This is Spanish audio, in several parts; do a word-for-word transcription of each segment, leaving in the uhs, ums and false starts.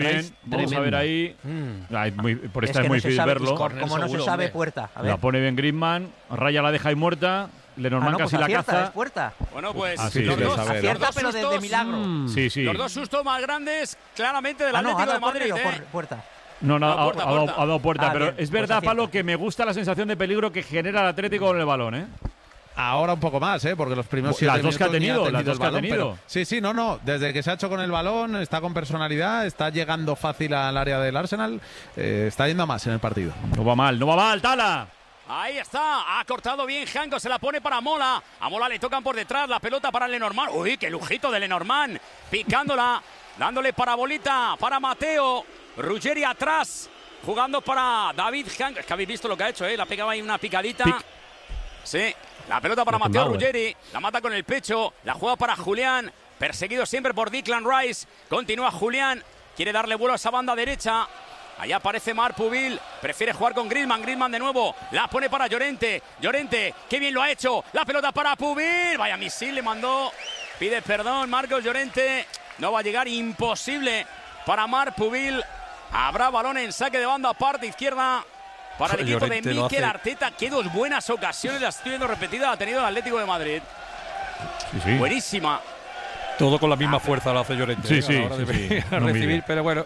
Bien, vamos a ver ahí. Mm. Ay, muy, por esta Es es, que muy no se difícil sabe, verlo. Como, como no se sabe, puerta. A ver. La pone bien Griezmann, Raya la deja ahí muerta. Lenormand Ah, no, casi pues la acierta, caza. es puerta. Bueno, pues Ah, sí, los, sí, dos, sí, Acierta, los dos pero de, de sustos, milagro. Mm. Sí, sí. los dos sustos más grandes, claramente, del Ah, no, ha Atlético dado de Madrid. córner o ¿eh? por- puerta. No, no, No, ha, puerta, ha dado, puerta. ha dado puerta, Ah, pero bien, es pues verdad, acierta. Pablo, que me gusta la sensación de peligro que genera el Atlético con el balón, ¿eh? Ahora un poco más, ¿eh? Porque los primeros Las siete dos que ha minutos ni tenido, las dos el que ha balón, tenido. pero- Sí, sí, no, no. Desde que se ha hecho con el balón, está con personalidad, está llegando fácil al área del Arsenal, eh, está yendo a más en el partido. No va mal, no va mal, Tala. Ahí está, ha cortado bien Janko, se la pone para Mola. A Mola le tocan por detrás, la pelota para Lenormand. Uy, qué lujito de Lenormand. Picándola, dándole parabolita para Mateo. Ruggeri atrás, jugando para David Janko. Es que habéis visto lo que ha hecho, ¿eh? La pegaba ahí una picadita. Pic. Sí, la pelota para Lo Mateo tumbado, Ruggeri. La mata con el pecho, la juega para Julián. Perseguido siempre por Declan Rice. Continúa Julián, quiere darle vuelo a esa banda derecha. Allá aparece Marpuville, prefiere jugar con Griezmann, Griezmann de nuevo, la pone para Llorente, Llorente, qué bien lo ha hecho, la pelota para Pubil, vaya misil le mandó, pide perdón Marcos Llorente, no va a llegar, imposible para Marpuville, habrá balón en saque de banda, parte izquierda para el equipo Llorente de lo Mikel hace. Arteta, qué dos buenas ocasiones las estoy viendo repetidas ha tenido el Atlético de Madrid, Sí, sí. buenísima. Todo con la misma fuerza lo hace Llorente. Sí, ¿eh? sí, a la hora de sí, sí. venir a No recibir, mide. pero bueno.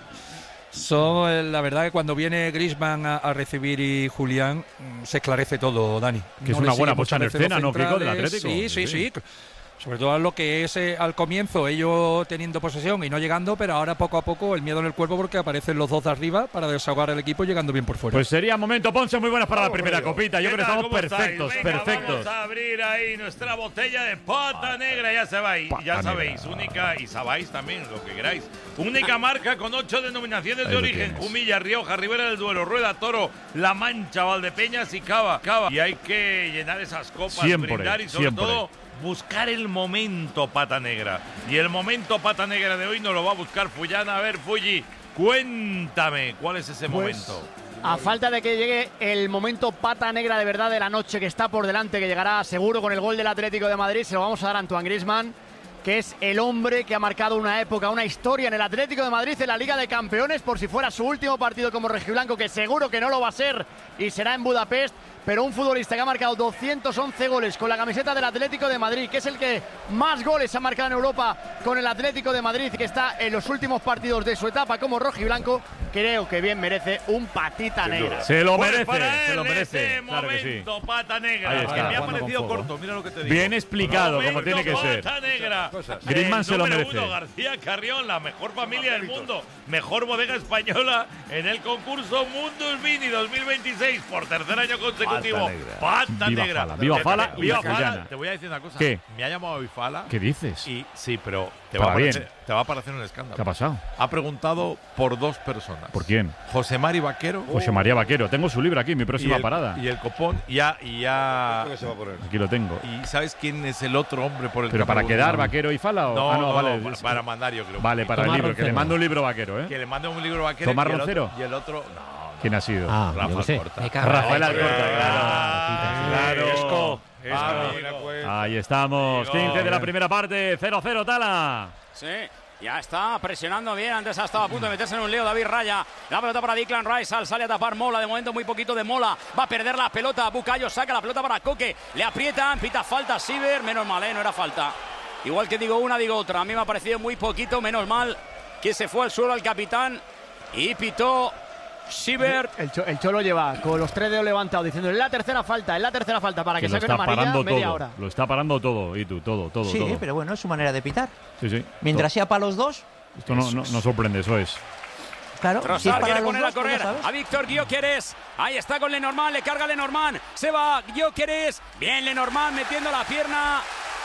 Son, eh, la verdad que cuando viene Griezmann a, a recibir y Julián, mm, se esclarece todo, Dani. Que es le una sigue buena muchas puesta en veces los escena, ¿no, Kiko, del centrales. Atlético? Sí, sí, Sí. sí. Sobre todo lo que es eh, al comienzo, ellos teniendo posesión y no llegando, pero ahora poco a poco el miedo en el cuerpo porque aparecen los dos de arriba para desahogar el equipo llegando bien por fuera. Pues sería momento, Ponce, muy buenas para la primera copita. Yo ¿Qué creo que tal? estamos ¿Cómo estáis? perfectos, Venga, perfectos. Vamos a abrir ahí nuestra botella de pata negra, ya sabéis, Pata ya sabéis, negra. única, y sabéis también lo que queráis. Única marca con ocho denominaciones Ahí de lo origen: tienes. Humilla, Rioja, Ribera del Duero, Rueda, Toro, La Mancha, Valdepeñas y Cava. Cava. Y hay que llenar esas copas, Siempre, brindar y sobre siempre. todo buscar el momento pata negra. Y el momento pata negra de hoy nos lo va a buscar Fullana. A ver, Fulli, cuéntame, ¿cuál es ese Pues, momento? A falta de que llegue el momento pata negra de verdad de la noche que está por delante, que llegará seguro con el gol del Atlético de Madrid, se lo vamos a dar a Antoine Griezmann, que es el hombre que ha marcado una época, una historia en el Atlético de Madrid en la Liga de Campeones, por si fuera su último partido como rojiblanco, que seguro que no lo va a ser y será en Budapest. Pero un futbolista que ha marcado doscientos once goles con la camiseta del Atlético de Madrid, que es el que más goles ha marcado en Europa con el Atlético de Madrid, que está en los últimos partidos de su etapa como rojiblanco, creo que bien merece un patita negra. Se lo Pues merece, para se lo él merece. ese Claro que sí. momento pata negra, Ahí que está, me ha jugando parecido con fuego. corto, mira lo que te digo. Bien explicado, como Momento tiene que ser. pata negra. Griezmann El se lo número merece. uno, García Carrión, la mejor familia del mundo, mejor bodega española en el concurso Mundus Vini dos mil veintiséis por tercer año consecutivo. Pata Pata Viva negra. Fala, viva Te- Fala te- y viva Fullana. Fala. Te voy a decir una cosa. ¿Qué? Me ha llamado hoy Fala. ¿Qué dices? Y sí, pero te Para va, a parecer, bien. te va a parecer un escándalo. ¿Qué ha pasado? Ha preguntado por dos personas. ¿Por quién? José Mari Vaquero. José María Vaquero. Tengo su libro aquí, mi y próxima el, parada. Y el copón. Y ya, y ya. Aquí lo tengo. ¿Y sabes quién es el otro hombre por el ¿Pero que para me quedar gusta? Vaquero y Fala? O? No, ah, no, no, vale. no, es para que- mandar, yo creo. Vale, para el Tomás libro. Que le Roncero. mando un libro Vaquero, ¿eh? Que le mande un libro Vaquero. ¿Tomás y el Roncero? otro- Y el otro. No. ¿Quién ha sido? Ah, yo Rafa qué sé. Alcorta. Me cago en Rafael la- Alcorta, claro. Ah, Claro. Esco. Ah, Esco. Ahí estamos. Digo, quince de la bien. primera parte. cero cero, Tala. Sí, ya está presionando bien. Antes ha estado a punto de meterse en un lío David Raya. La pelota para Declan Rice. Al sale a tapar Mola. De momento muy poquito de Mola. Va a perder la pelota. Bucayo saca la pelota para Coque. Le aprietan. Pita falta Siver. Menos mal, ¿eh? No era falta. Igual que digo una, digo otra. A mí me ha parecido muy poquito. Menos mal que se fue al suelo el capitán. Y pitó Siver. El, Cho- el Cholo lleva con los tres dedos levantados diciendo es la tercera falta, es la tercera falta para que, Que lo saque una está amarilla parando media todo. hora. Lo está parando todo. Y tú, todo, todo, Sí, todo. pero bueno, es su manera de pitar. Sí, sí. Mientras sea para los dos, Esto no, no, no sorprende, eso es. claro, si es Trossard para quiere los poner a dos, pues ya correr sabes. a Víctor Gyökeres. Ahí está con Lenormand, le carga Lenormand. Se va Gyökeres. Bien Lenormand metiendo la pierna.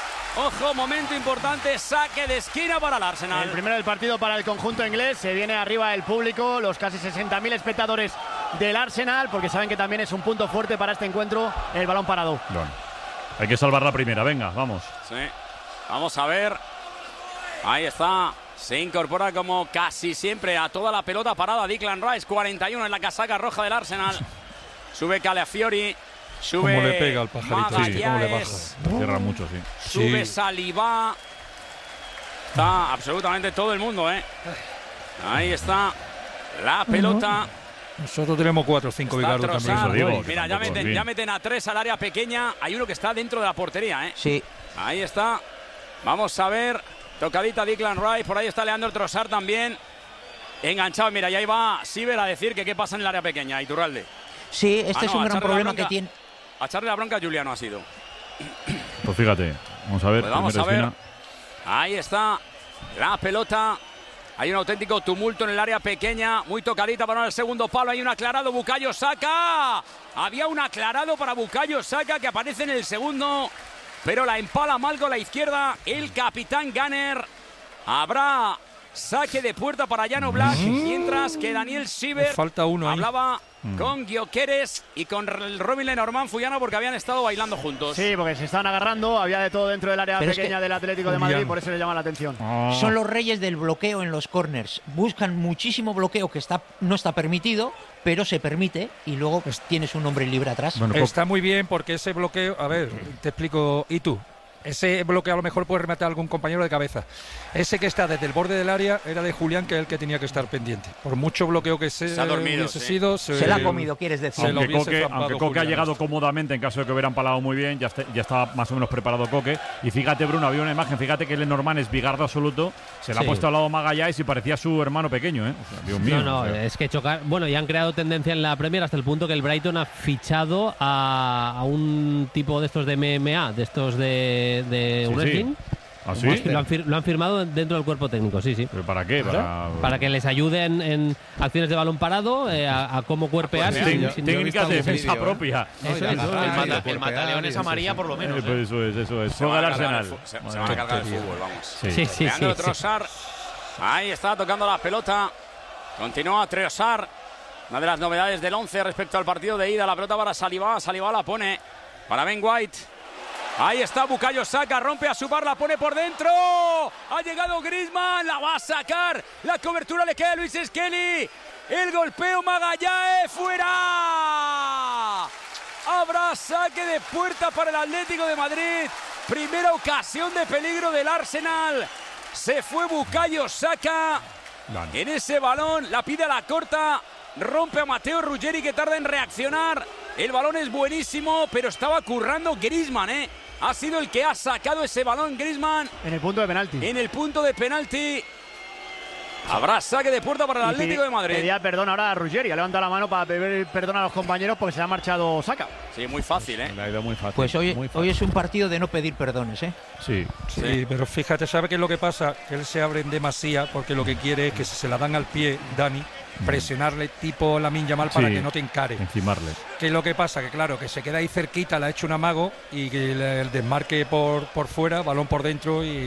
Ojo, momento importante, saque de esquina para el Arsenal. El primero del partido para el conjunto inglés. Se viene arriba el público, los casi sesenta mil espectadores del Arsenal, porque saben que también es un punto fuerte para este encuentro el balón parado. Bueno, hay que salvar la primera, venga, vamos. Sí. Vamos a ver. Ahí está. Se incorpora como casi siempre a toda la pelota parada Declan Rice. cuarenta y uno en la casaca roja del Arsenal. Sube Calafiori. Sube Cómo le pega al pajarito, sí, cómo le Magallanes, Cierra mucho, sí. Sube Sí. Saliba. Está absolutamente todo el mundo, ¿eh? Ahí está la pelota. Nosotros tenemos cuatro o cinco Está Vigardo también. Trossard. Eso digo, que Mira, ya tampoco, meten, en ya fin. meten a tres al área pequeña. Hay uno que está dentro de la portería, ¿eh? Sí. Ahí está. Vamos a ver. Tocadita Declan Rice. Por ahí está Leandro Trossard también. Enganchado. Mira, y ahí va Siever a decir que qué pasa en el área pequeña. Iturralde. Sí, este Ah, es no, un a gran echarle la problema bronca. que tiene. A echarle la bronca a Juliano ha sido. Pues fíjate, vamos a ver. Pues vamos a primera ver. esquina. Ahí está la pelota. Hay un auténtico tumulto en el área pequeña. Muy tocadita para el segundo palo. Hay un aclarado. Bukayo Saka. Había un aclarado para Bukayo Saka que aparece en el segundo. Pero la empala mal con la izquierda. El capitán Gunner. Habrá saque de puerta para Jan Oblak. Mientras que Daniel Siever Falta uno ahí. hablaba con Gyökeres y con Robin Lenormand Fuyana porque habían estado bailando juntos. Sí, porque se estaban agarrando, había de todo dentro del área Pero es pequeña que- del Atlético de Madrid, por eso le llama la atención. Ah, Son los reyes del bloqueo en los corners. Buscan muchísimo bloqueo que está no está permitido, pero se permite y luego pues, tienes un hombre libre atrás. bueno, Está muy bien porque ese bloqueo, a ver, te explico, ¿y tú? Ese bloqueo a lo mejor puede rematar a algún compañero de cabeza. Ese que está desde el borde del área era de Julián, que es el que tenía que estar pendiente. Por mucho bloqueo que se, Se ha dormido, hubiese sí. sido, Se la ha comido, quieres decir. se lo aunque hubiese Coque, zampado aunque Coque ha Julián. llegado cómodamente en caso de que hubieran palado muy bien, ya, está- ya estaba más o menos preparado Coque. Y fíjate, Bruno, había una imagen, fíjate que Lenormand es Vigardo absoluto, se le ha Sí. puesto al lado Magallanes y parecía su hermano pequeño, ¿eh? O sea, Dios mío. No, no, o sea. es que chocar. Bueno, ya han creado tendencia en la Premier hasta el punto que el Brighton ha fichado a, a un tipo de estos de M M A, de estos de, de Sí, wrestling. ¿Ah, sí? Lo han, fir- lo han firmado dentro del cuerpo técnico, sí, sí. ¿Pero para qué? Para, Para que les ayuden en acciones de balón parado, eh, a, a cómo cuerpear. Ten- sin- sin- técnicas de defensa vídeo, ¿eh? propia. Eso y es, agarrar eso y es. de El golpear mataleón y es sí, amarilla sí. por lo menos. Eh, ¿eh? pues eso es, eso es. Se va Juega a el cargar Arsenal. el fu- se- se Bueno, va a cargar el tontería. fútbol, vamos. Sí. Sí, sí, Leandro sí, sí. Trossard. Ahí está tocando la pelota. Continúa Trossard. Una de las novedades del once respecto al partido de ida. La pelota para Saliba. Saliba la pone para Ben White. Ahí está Bukayo Saka. Rompe a Subar. La pone por dentro. Ha llegado Griezmann. La va a sacar. La cobertura le queda a Luis Skelly. El golpeo Magallanes. ¡Fuera! Habrá saque de puerta para el Atlético de Madrid. Primera ocasión de peligro del Arsenal. Se fue Bukayo Saka. En ese balón, la pide a la corta. Rompe a Matteo Ruggeri que tarda en reaccionar. El balón es buenísimo, pero estaba currando Griezmann, ¿eh? Ha sido el que ha sacado ese balón Griezmann En el punto de penalti. en el punto de penalti. Habrá saque de puerta para el Y Atlético pi- de Madrid. Pedía perdón ahora a Ruggeri. Ha levantado la mano para pedir perdón a los compañeros porque se le ha marchado Saka. Sí, muy fácil, ¿eh? Le ha ido muy fácil. Pues hoy, muy fácil. hoy es un partido de no pedir perdones, ¿eh? Sí. Sí, pero fíjate, ¿sabe qué es lo que pasa? Que él se abre en demasía porque lo que quiere es que si se la dan al pie, Dani, presionarle tipo Lamine Yamal para Sí. que no te encare. Encimarle. ¿Qué es lo que pasa? Que claro, que se queda ahí cerquita, le ha hecho un amago y que el, el desmarque por, por fuera, balón por dentro y...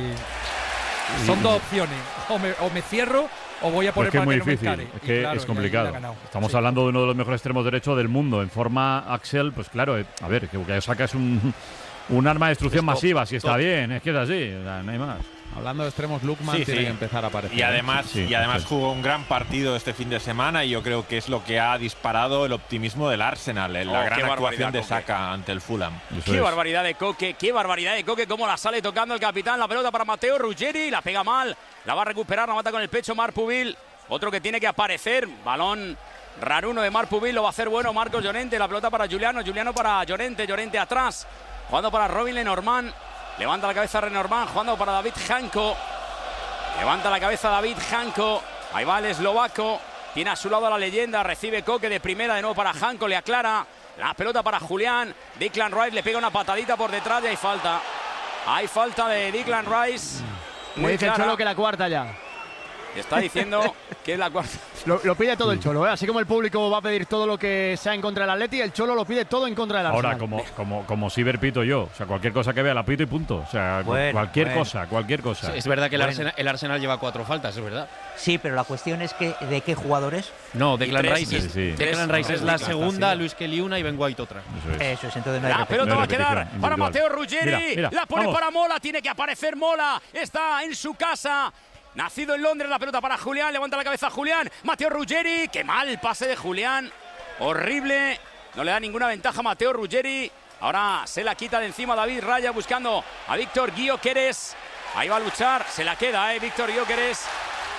Son dos opciones, o me, o me cierro o voy a Pues poner que es para muy que no me difícil, encare. es Y que claro, es y ahí complicado. le ha ganado. Estamos Sí. hablando de uno de los mejores extremos derechos del mundo. En forma Axel, pues claro, eh, a ver, que Bukayo Saka es un, un arma de destrucción Es top, masiva, si está top. bien, es que es así, o sea, no hay más. Hablando de extremos, Lukman Sí, tiene sí. que empezar a aparecer. Y además, Sí, y además sí. jugó un gran partido este fin de semana y yo creo que es lo que ha disparado el optimismo del Arsenal, en Oh, la qué gran barbaridad, actuación de Coque. Saka ante el Fulham. Eso Qué es. barbaridad de Coque, qué barbaridad de Coque, cómo la sale tocando el capitán, la pelota para Matteo Ruggeri, la pega mal, la va a recuperar, la mata con el pecho Marpuvil, otro que tiene que aparecer, balón raruno de Marpuvil, lo va a hacer bueno Marcos Llorente, la pelota para Juliano, Juliano para Llorente, Llorente atrás, jugando para Robin Lenormand, levanta la cabeza Lenormand, jugando para David Janko, levanta la cabeza David Janko, ahí va el eslovaco, tiene a su lado a la leyenda, recibe Coque de primera de nuevo para Janko, le aclara, la pelota para Julián, Declan Rice le pega una patadita por detrás y hay falta. Hay falta de Declan Rice. Le Muy dice el clara. Cholo que la cuarta ya. Está diciendo que es la cuarta. Lo, lo pide todo el Cholo, ¿eh? Así como el público va a pedir todo lo que sea en contra del Atleti, el Cholo lo pide todo en contra del Arsenal. Ahora, como, como, como Siber pito yo. O sea, cualquier cosa que vea la pito y punto. O sea, cu- Bueno, cualquier bueno. cosa, cualquier cosa. Es verdad que el, Bueno. Arsenal, el Arsenal lleva cuatro faltas, es verdad. Sí, pero la cuestión es que de qué jugadores. No, Declan tres, Rice, es, sí, sí. Declan Tres, Rice tres es la Declan, segunda, sí. Luis Kelly una y Ben White otra. Eso es. Eso es, entonces no hay La repetición. pelota No va hay a quedar repetición para individual. Matteo Ruggeri. Mira, mira, la pone vamos. para Mola. Tiene que aparecer Mola. Está en su casa. Nacido en Londres. La pelota para Julián. Levanta la cabeza Julián. Matteo Ruggeri. Qué mal pase de Julián. Horrible. No le da ninguna ventaja a Matteo Ruggeri. Ahora se la quita de encima David Raya buscando a Víctor Gyökeres. Ahí va a luchar. Se la queda, eh, Víctor Gyökeres.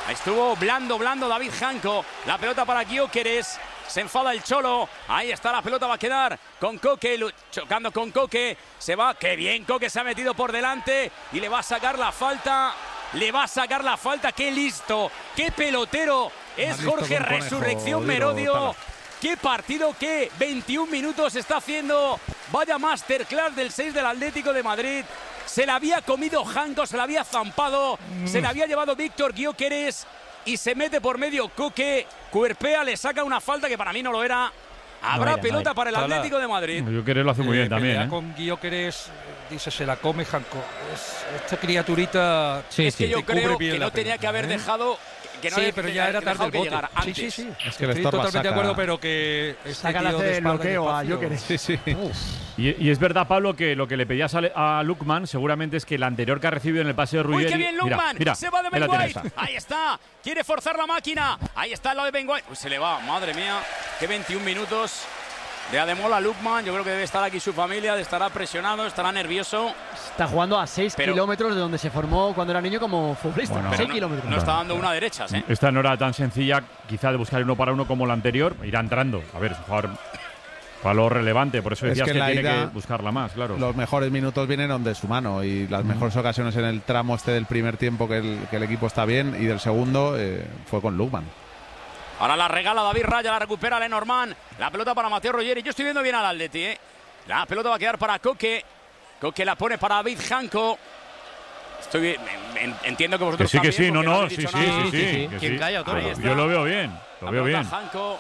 Ahí estuvo blando, blando David Janko. La pelota para Gyökeres. Se enfada el Cholo. Ahí está la pelota, va a quedar con Koke, chocando con Koke. Se va, qué bien, Koke se ha metido por delante y le va a sacar la falta. Le va a sacar la falta, qué listo, qué pelotero es Jorge Resurrección Merodio. Qué partido, qué veintiún minutos está haciendo. Vaya masterclass del seis del Atlético de Madrid. Se la había comido Janko, se la había zampado, mm. se la había llevado Víctor Gyökeres y se mete por medio Koke. Cuerpea, le saca una falta que para mí no lo era. Habrá no era, pelota no para el Atlético de Madrid. Gyökeres lo hace muy eh, bien también. ¿eh? Con Gyökeres, dice, se la come Janko. Es, esta criaturita. Sí, es que sí. yo creo que no tenía que haber dejado. Que no sí, pero ya era tarde el bote. Antes. Sí, sí, sí. Es que el Estoy totalmente saca... de acuerdo, pero que saca el bloqueo a Gyökeres. Sí, sí. Y, y es verdad, Pablo, que lo que le pedías a, a Lukman seguramente es que el anterior que ha recibido en el pase de Ruggeri. ¡Uy, qué bien Lukman! Mira, mira, se va de Ben White. Ahí está. Quiere forzar la máquina. Ahí está el lado de Ben White. Uy, se le va. Madre mía. Qué veintiún minutos. De Ademola Lukman, yo creo que debe estar aquí su familia, estará presionado, estará nervioso. Está jugando a seis pero, kilómetros de donde se formó cuando era niño como futbolista. Bueno, seis no, kilómetros. No está dando una derechas, ¿eh? Esta no era tan sencilla, quizá de buscar uno para uno como la anterior. Irá entrando. A ver, es un jugador valor relevante, por eso decías es que, que tiene ida, que buscarla más, claro. Los mejores minutos vienen de su mano y las mm. mejores ocasiones en el tramo este del primer tiempo que el, que el equipo está bien y del segundo eh, fue con Lukman. Ahora la regala David Raya, la recupera Lenormand. La pelota para Mateo Ruggeri. Yo estoy viendo bien al Atleti, ¿eh? La pelota va a quedar para Koke. Koke la pone para David Janko. Estoy, en, entiendo que vosotros que sí, también, que sí, no, no, no sí, sí, sí, sí, sí, sí. Que ¿Quién sí. calla, todo? Yo lo veo bien, lo la veo bien. Janko.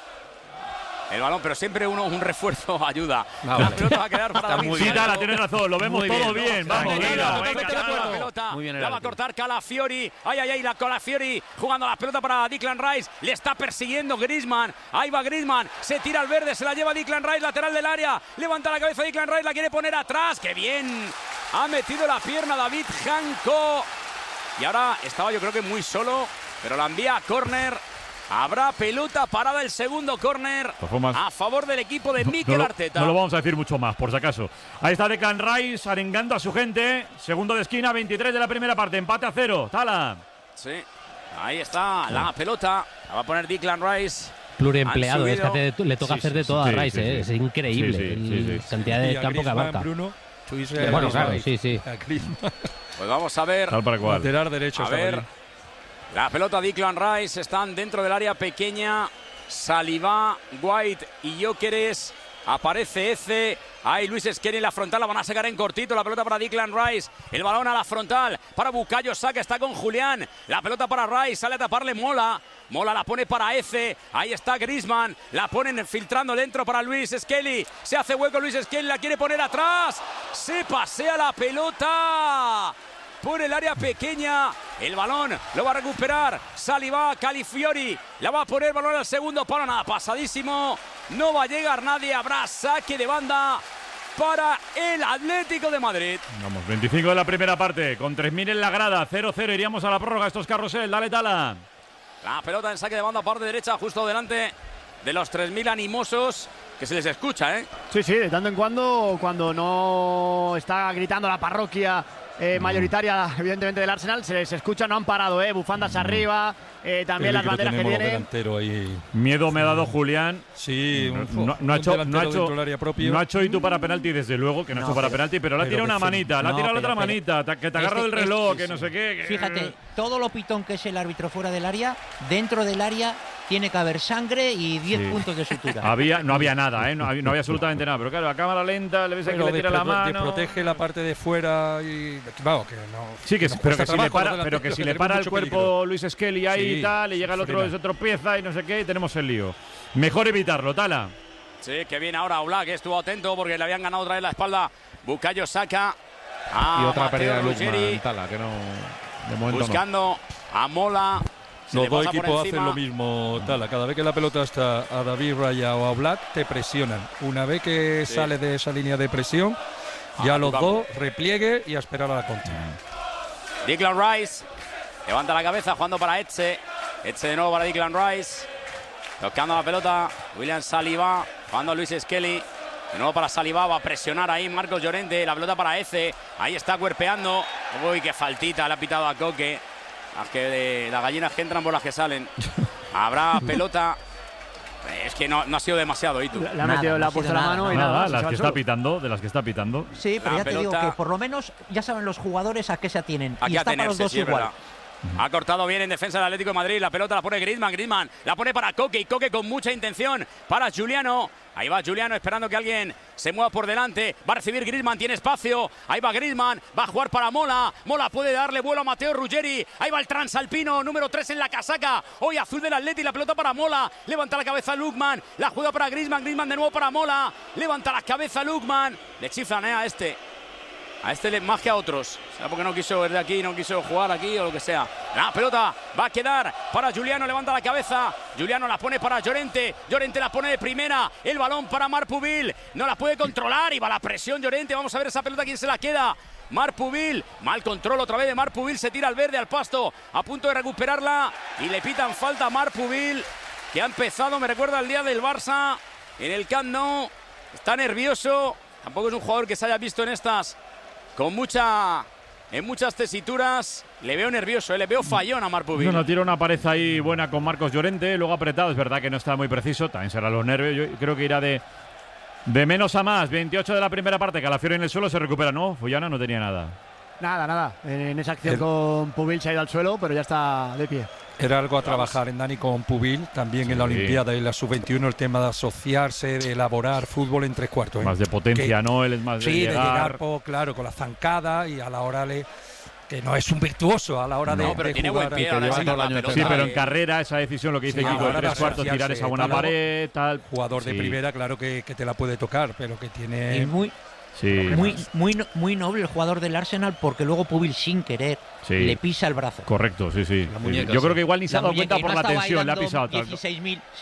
El balón, pero siempre uno un refuerzo ayuda. Ah, la pelota va a quedar para David Sí, Tala, tienes razón, lo vemos muy todo bien. bien. Vamos, mira, la pelota. Muy bien, la va a cortar Calafiori. Ay, ay, ay, la Calafiori jugando la pelota para Declan Rice. Le está persiguiendo Griezmann. Ahí va Griezmann. Se tira al verde, se la lleva Declan Rice, lateral del área. Levanta la cabeza Declan Rice, la quiere poner atrás. ¡Qué bien! Ha metido la pierna David Janko. Y ahora estaba yo creo que muy solo, pero la envía a córner. Habrá pelota parada, el segundo córner a favor del equipo de Mikel no, no Arteta. No lo vamos a decir mucho más, por si acaso. Ahí está Declan Rice arengando a su gente. Segundo de esquina, veintitrés de la primera parte. Empate a cero. Tala. Sí, ahí está la pelota. La va a poner Declan Rice. Pluriempleado, es que hace, le toca sí, hacer sí, de todo sí, a Rice, sí, eh. sí. Es increíble sí, sí, sí, la sí. cantidad de campo que abarca. Bruno, bueno, claro, sí, sí. Pues vamos a ver. Tal para cual. Lateral derecho. A ver. La pelota Declan Rice, están dentro del área pequeña. Saliba, White y Gyökeres. Aparece Eze. Ahí Luis Skelly en la frontal, la van a sacar en cortito. La pelota para Declan Rice. El balón a la frontal para Bukayo Saka, está con Julián. La pelota para Rice, sale a taparle Mola. Mola la pone para Eze. Ahí está Griezmann. La ponen filtrando dentro para Luis Skelly. Se hace hueco Luis Skelly, la quiere poner atrás. Se pasea la pelota por el área pequeña. El balón lo va a recuperar Saliba, Calafiori. La va a poner el balón al segundo palo. Nada, pasadísimo. No va a llegar nadie. Habrá saque de banda para el Atlético de Madrid. Vamos, veinticinco de la primera parte. Con tres mil en la grada. cero cero. Iríamos a la prórroga. Estos carrusel. Dale, Tala. La pelota en saque de banda, parte derecha, justo delante de los tres mil animosos. Que se les escucha, ¿eh? Sí, sí, de tanto en cuando, cuando no está gritando la parroquia eh, mayoritaria, evidentemente, del Arsenal, se les escucha, no han parado, ¿eh? Bufandas arriba, eh, también las banderas que tienen. Ahí. Miedo me ha dado Julián. Sí, no, no, no ha hecho, no ha hecho, no ha hecho y tú para penalti, desde luego, que no, no ha hecho para pero, penalti, pero le ha tirado una manita, le ha tirado la otra pero, manita, que te agarra del reloj, este, que no sé qué. Que... Fíjate, todo lo pitón que es el árbitro fuera del área, dentro del área tiene que haber sangre y diez sí. puntos de sutura. Había, no había nada, ¿eh? no, había, no había absolutamente nada, pero claro, a cámara lenta, le ves que le tira la mano. Protege la parte de fuera y... Vamos, que no... Sí, que, no pero, que si le para, pero que que si le para el cuerpo peligro. Luis Skelly ahí sí, y tal, y llega el otro, se tropieza y no sé qué, y tenemos el lío. Mejor evitarlo, Tala. Sí, que viene ahora Oblak, que estuvo atento porque le habían ganado otra vez la espalda Bukayo Saka. A y otra Mateo pérdida de Ruggeri, Tala, que no... De momento buscando no. a Mola. Los dos equipos hacen lo mismo, Tala. Cada vez que la pelota está a David Raya o a Oblak, te presionan. Una vez que sí. sale de esa línea de presión, ya ah, los dos repliegue y a esperar a la contra. Declan Rice levanta la cabeza jugando para Etze. Etze de nuevo para Declan Rice. Tocando la pelota William Saliba. Jugando Luis Skelly. De nuevo para Saliba. Va a presionar ahí Marcos Llorente. La pelota para Eze. Ahí está cuerpeando. Uy, qué faltita le ha pitado a Koke. Las que de, las gallinas que entran por las que salen. Habrá pelota. Es que no, no ha sido demasiado, ¿y tú? Le ha metido, le ha puesto la mano y nada. nada. Las que está pitando, de las que está pitando. Sí, pero La ya te digo pelota. que por lo menos ya saben los jugadores a qué se atienen. Aquí y a está para los tenerse, dos sí, es igual. verdad. Ha cortado bien en defensa del Atlético de Madrid. La pelota la pone Griezmann. Griezmann la pone para Koke. Y Koke con mucha intención para Giuliano. Ahí va Giuliano esperando que alguien se mueva por delante. Va a recibir Griezmann. Tiene espacio. Ahí va Griezmann. Va a jugar para Mola. Mola puede darle vuelo a Matteo Ruggeri. Ahí va el transalpino. Número tres en la casaca. Hoy azul del Atleti. La pelota para Mola. Levanta la cabeza Lukman. La juega para Griezmann. Griezmann de nuevo para Mola. Levanta la cabeza Lukman. Le chiflan eh, a este. A este más que a otros. Será porque no quiso ver de aquí, no quiso jugar aquí o lo que sea. La pelota va a quedar para Giuliano. Levanta la cabeza. Giuliano la pone para Llorente. Llorente la pone de primera. El balón para Marpubil. No la puede controlar. Y va la presión Llorente. Vamos a ver esa pelota quién se la queda. Marpubil. Mal control otra vez de Marpubil. Se tira al verde, al pasto. A punto de recuperarla. Y le pitan falta a Marpubil. Que ha empezado, me recuerda al día del Barça. En el Camp Nou. Está nervioso. Tampoco es un jugador que se haya visto en estas... Con mucha, en muchas tesituras, le veo nervioso, ¿eh? Le veo fallón a Marpubil. No, no, tira una pared ahí buena con Marcos Llorente, luego apretado, es verdad que no está muy preciso, también será los nervios, yo creo que irá de, de menos a más, veintiocho de la primera parte, Calafiori en el suelo, se recupera, ¿no? Fullana no tenía nada. Nada, nada, en esa acción El... con Pubil se ha ido al suelo, pero ya está de pie. Era algo a trabajar en Dani con Pubil, también sí. En la Olimpiada y la sub veintiuno, el tema de asociarse, de elaborar fútbol en tres cuartos. ¿eh? Más de potencia, que, ¿no? Él es más sí, de llegar. de llegar, po, claro, con la zancada y a la hora le... Que no es un virtuoso a la hora no, de, pero de tiene jugar. buen pie, que ahora lleva todo el año sí, pero en carrera esa decisión, lo que dice sí, Kiko, en tres cuartos, tirar esa buena tal, pared, tal. Jugador sí. de primera, claro que, que te la puede tocar, pero que tiene... Y muy, sí. muy, muy, muy noble el jugador del Arsenal porque luego Pubil sin querer sí. le pisa el brazo. Correcto, sí, sí. La muñeca, Yo sí. creo que igual ni se ha dado cuenta por la tensión, le ha pisado. dieciséis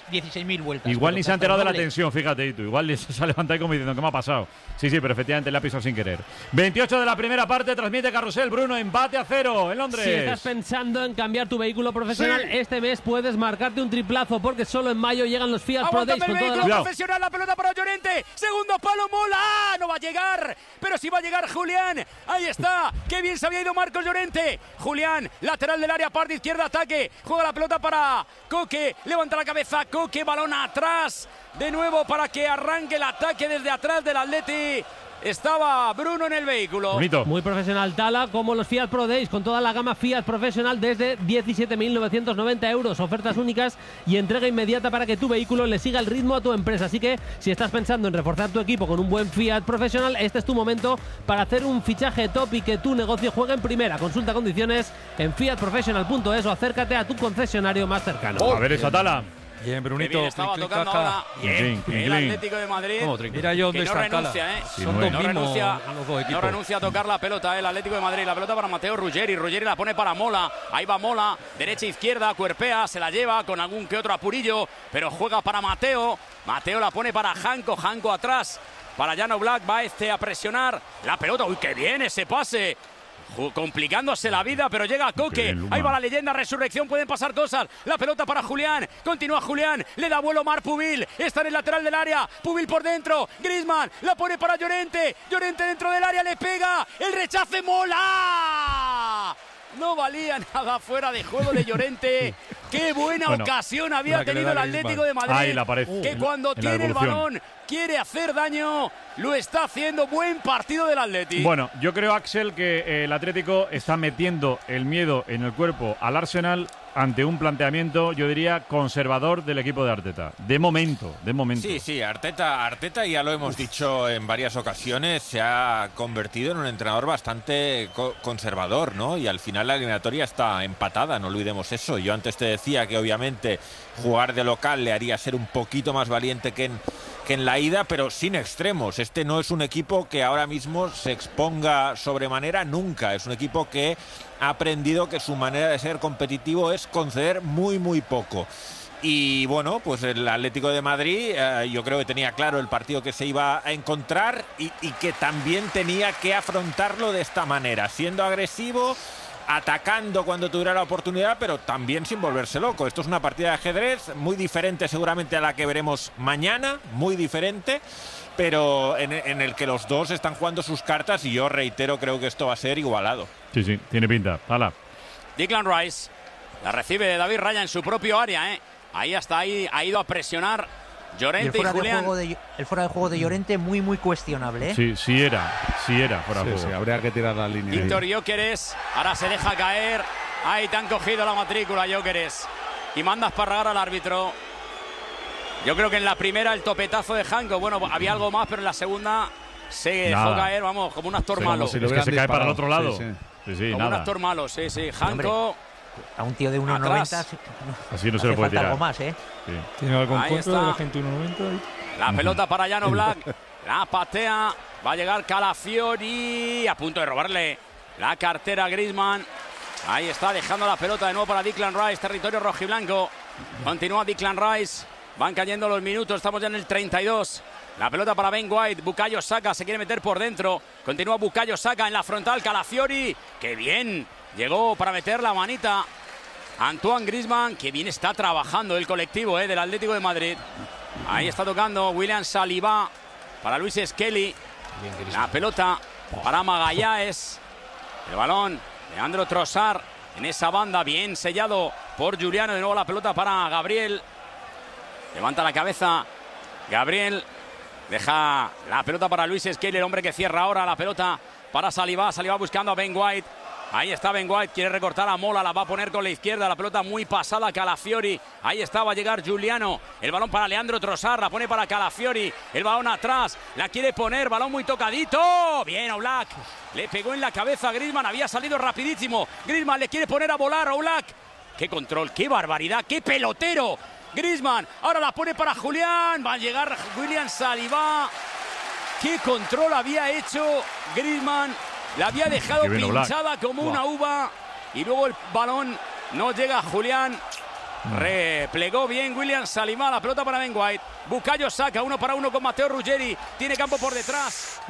mil vueltas. Igual ni se ha enterado de la noble. tensión, fíjate, y tú. Igual se ha levantado como diciendo, ¿qué me ha pasado? Sí, sí, pero efectivamente le ha pisado sin querer. veintiocho de la primera parte, transmite Carrusel, Bruno, empate a cero en Londres. Si estás pensando en cambiar tu vehículo profesional, sí. este mes puedes marcarte un triplazo porque solo en mayo llegan los Fiat Pro Days con el vehículo toda la... profesional, la pelota para Llorente. Segundo palo, Mola. No va a llegar, pero sí va a llegar Julián. Ahí está. Qué bien se había ido Marcos Llorente. Julián, lateral del área, parte izquierda, ataque. Juega la pelota para Koke. Levanta la cabeza, Koke, balón atrás. De nuevo para que arranque el ataque desde atrás del Atleti. Estaba Bruno en el vehículo. Bonito. Muy profesional Tala, como los Fiat Pro Days, con toda la gama Fiat Professional desde diecisiete mil novecientos noventa euros. Ofertas únicas y entrega inmediata para que tu vehículo le siga el ritmo a tu empresa. Así que si estás pensando en reforzar tu equipo con un buen Fiat Professional, este es tu momento para hacer un fichaje top y que tu negocio juegue en primera. Consulta condiciones en fiat professional punto es o acércate a tu concesionario más cercano. Oh, a ver esa Tala. Bien, Brunito. Bien, estaba clic, tocando clic, ahora Bien, el bien. Atlético de Madrid. Mira yo dónde que no está Tala. renuncia, ¿eh? Sí, Son no dos es. No mismos renuncia, los dos no equipos. renuncia a tocar la pelota, ¿eh? El Atlético de Madrid. La pelota para Mateo Ruggeri. Ruggeri la pone para Mola. Ahí va Mola. Derecha, izquierda, cuerpea. Se la lleva con algún que otro apurillo. Pero juega para Mateo. Mateo la pone para Janko. Janko atrás. Para Jan Oblak. Va este a presionar la pelota. ¡Uy, qué bien ese pase! Complicándose la vida, pero llega Koke. Ahí va la leyenda, resurrección, pueden pasar cosas. La pelota para Julián, continúa Julián, le da vuelo Marc Pubil, está en el lateral del área, Pubil por dentro, Griezmann, la pone para Llorente, Llorente dentro del área, le pega, el rechace, Mola. No valía nada fuera de juego de Llorente. Qué buena bueno, ocasión había tenido el Atlético de Madrid. Ahí la pared. Que cuando tiene el balón quiere hacer daño, lo está haciendo. Buen partido del Atleti. Bueno, yo creo, Axel, que eh, el Atlético está metiendo el miedo en el cuerpo al Arsenal ante un planteamiento, yo diría, conservador del equipo de Arteta. De momento, de momento. Sí, sí, Arteta, Arteta ya lo hemos dicho en varias ocasiones, se ha convertido en un entrenador bastante co- conservador, ¿no? Y al final la eliminatoria está empatada, no olvidemos eso. Yo antes te decía que obviamente jugar de local le haría ser un poquito más valiente que en, que en la ida, pero sin extremos. Este no es un equipo que ahora mismo se exponga sobremanera nunca. Es un equipo que ha aprendido que su manera de ser competitivo es conceder muy, muy poco. Y bueno, pues el Atlético de Madrid eh, yo creo que tenía claro el partido que se iba a encontrar y, y que también tenía que afrontarlo de esta manera, siendo agresivo, atacando cuando tuviera la oportunidad, pero también sin volverse loco. Esto es una partida de ajedrez muy diferente seguramente a la que veremos mañana, muy diferente, pero en, en el que los dos están jugando sus cartas y yo reitero, creo que esto va a ser igualado. Sí, sí, tiene pinta. Hala. Declan Rice. La recibe David Raya en su propio área, ¿eh? Ahí hasta ahí ha ido a presionar Llorente y, y, el y Julián. De de, el fuera de juego de Llorente muy, muy cuestionable, ¿eh? Sí, sí era, sí era fuera sí, de juego. Sí, habría que tirar la línea. Víctor Gyökeres, ahora se deja caer. Ahí te han cogido la matrícula, Gyökeres. Y manda a esparragar al árbitro. Yo creo que en la primera el topetazo de Janko, bueno, había algo más, pero en la segunda se nada. dejó caer, vamos, como un actor sí, malo. Si es que se cae para el otro lado. Sí, sí. sí, sí como nada. un actor malo, sí, sí. Janko. A un tío de uno noventa así no se lo puede tirar. Algo más, ¿eh? Sí. ¿Tiene algo en Ahí contra de está. la gente uno noventa? La pelota para Jan Oblak. La patea. Va a llegar Calafiori. A punto de robarle la cartera a Griezmann. Ahí está, dejando la pelota de nuevo para Declan Rice. Territorio rojiblanco. Continúa Declan Rice. Van cayendo los minutos. Estamos ya en el treinta y dos. La pelota para Ben White. Bukayo Saka se quiere meter por dentro. Continúa Bukayo Saka en la frontal. Calafiori. ¡Qué bien! Llegó para meter la manita Antoine Griezmann. ¡Qué bien está trabajando el colectivo eh, del Atlético de Madrid! Ahí está tocando William Saliba para Luis Skelly. La pelota para Magallanes. El balón Leandro Trossard en esa banda. Bien sellado por Juliano. De nuevo la pelota para Gabriel. Levanta la cabeza Gabriel. Deja la pelota para Luis Skelly, el hombre que cierra ahora. La pelota para Saliba. Saliba buscando a Ben White. Ahí está Ben White, quiere recortar a Mola, la va a poner con la izquierda, la pelota muy pasada a Calafiori. Ahí está, va a llegar Juliano, el balón para Leandro Trossard, la pone para Calafiori, el balón atrás, la quiere poner, balón muy tocadito. Bien, Oblak, le pegó en la cabeza a Griezmann, había salido rapidísimo. Griezmann le quiere poner a volar a Oblak. Qué control, qué barbaridad, qué pelotero. Griezmann, ahora la pone para Julián, va a llegar William Saliba. Qué control había hecho Griezmann. La había dejado pinchada como una uva. Y luego el balón no llega a Julián. Replegó bien William Saliba. La pelota para Ben White. Bukayo Saka, uno para uno con Matteo Ruggeri. Tiene campo por detrás.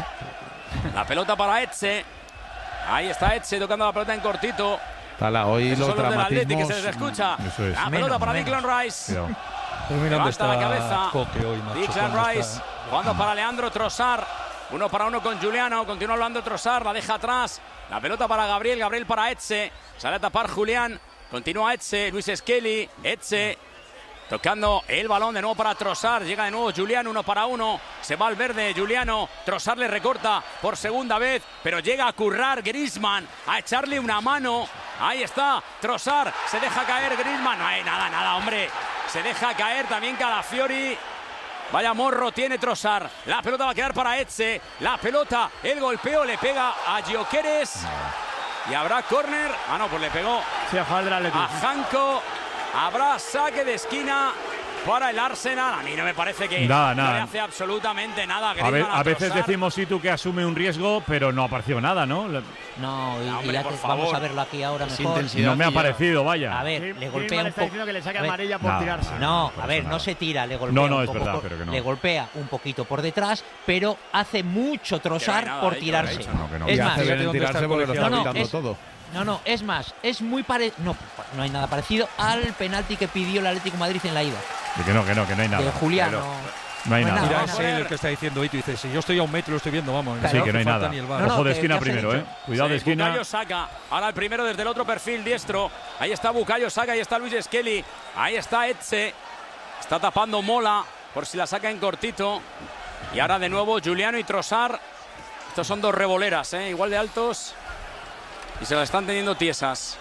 La pelota para Etxe. Ahí está Etxe tocando la pelota en cortito. Tala, hoy Esos los son los del Atleti que se les dramatismos. escucha. Eso es. La Menos, pelota para menos. Declan Rice. Cuidado. Pues mira dónde Levanta la está cabeza. Coque hoy, macho, Declan cuando Rice. está- Jugando para Leandro Trossard. Uno para uno con Juliano. Continúa hablando Trossard. La deja atrás. La pelota para Gabriel. Gabriel para Etxe. Sale a tapar Julián. Continúa Etxe. Luis Skelly. Etxe. Tocando el balón de nuevo para Trossard. Llega de nuevo Juliano. Uno para uno. Se va al verde Juliano. Trossard le recorta por segunda vez. Pero llega a currar Griezmann. A echarle una mano. Ahí está. Trossard. Se deja caer Griezmann. No hay nada, nada, hombre. Se deja caer también Calafiori. Vaya morro tiene Trossard. La pelota va a quedar para Etxe. La pelota, el golpeo le pega a Gyökeres. Y habrá córner. Ah, no, pues le pegó Sí, a favor del Atlético. a Janko. Habrá saque de esquina para el Arsenal. A mí no me parece que Nada, no nada. le hace absolutamente nada a A, ve- Griezmann, a veces Trossard. decimos sí tú que asume un riesgo, pero no ha aparecido nada, ¿no? Le- No, y, No, hombre, y ya por te- favor. vamos a verlo aquí ahora Es mejor. intensidad. No me ha que ya- parecido, vaya. A ver, Griezmann le golpea un está poco. diciendo que le saque A ver, amarilla por nada. tirarse. No, por a ver, eso no nada. se tira, le golpea No, no, un es poco verdad, por- pero que no. le golpea un poquito por detrás, pero hace mucho Trossard nada por hecho, tirarse. hecho, no, que no. Es Y más, hace bien en dónde está tirarse el porque lo está colegiado. No, no, quitando es- todo. no, no, es más, es muy parecido, no, no hay nada parecido al penalti que pidió el Atlético de Madrid en la ida, De que no, que no, que no hay nada. de Julián. Pero no- no hay no hay nada. nada. Mira, Vamos es a él ver. el que está diciendo y tú dices, si yo estoy a un metro, lo estoy viendo, vamos. Claro. Sí, que no hay falta nada. ni el VAR. No, no, Ojo de que- esquina que os he primero, ¿eh? dicho. Cuidado de Sí, esquina. Bukayo Saka. Ahora el primero desde el otro perfil diestro. Ahí está Bukayo Saka, ahí está Luis Skelly. Ahí está Etxe. Está tapando Mola por si la saca en cortito. Y ahora de nuevo Juliano y Trossard. Estos son dos revoleras, ¿eh? Igual de altos. Y se las están teniendo tiesas.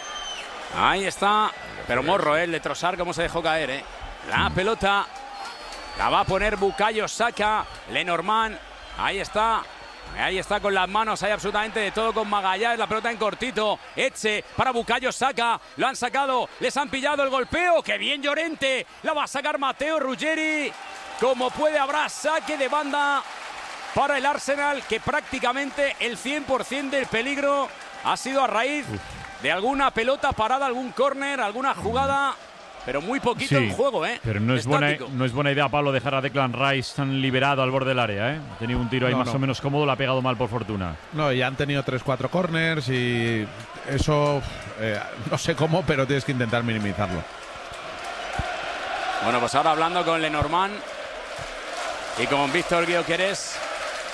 Ahí está. Pero morro, ¿eh? El de Trossard, cómo se dejó caer, ¿eh? La pelota la va a poner Bukayo Saka. Lenormand. Ahí está. Ahí está con las manos, hay absolutamente de todo con Magallanes, la pelota en cortito, Etxe para Bukayo Saka, lo han sacado, les han pillado el golpeo, ¡qué bien Llorente! La va a sacar Matteo Ruggeri, como puede habrá saque de banda para el Arsenal, que prácticamente el cien por ciento del peligro ha sido a raíz de alguna pelota parada, algún córner, alguna jugada, pero muy poquito Sí, en juego, ¿eh? pero no es, buena, Estático. no es buena idea, Pablo, dejar a Declan Rice tan liberado al borde del área, ¿eh? Ha tenido un tiro ahí No, más no. o menos cómodo, lo ha pegado mal por fortuna. No, y han tenido tres cuatro corners y eso eh, no sé cómo, pero tienes que intentar minimizarlo. Bueno, pues ahora hablando con Lenormand y con Víctor Gyökeres,